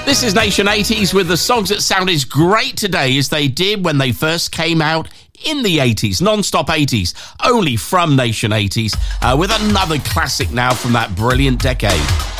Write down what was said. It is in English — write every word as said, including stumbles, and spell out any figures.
This is Nation eighties with the songs that sound as great today as they did when they first came out in the eighties. Non-stop eighties, only from Nation eighties, uh, with another classic now from that brilliant decade.